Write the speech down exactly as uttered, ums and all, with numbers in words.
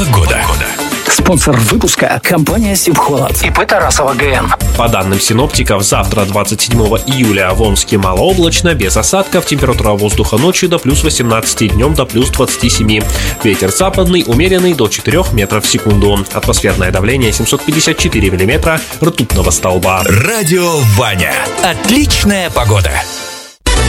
Погода. Спонсор выпуска – компания «Сибхолод». ИП Тарасова ГН. По данным синоптиков, завтра, двадцать седьмого июля, в Омске малооблачно, без осадков, температура воздуха ночью до плюс восемнадцати, днем до плюс двадцати семи. Ветер западный, умеренный до четырёх метров в секунду. Атмосферное давление семьсот пятьдесят четыре миллиметра ртутного столба. Радио Ваня. Отличная погода.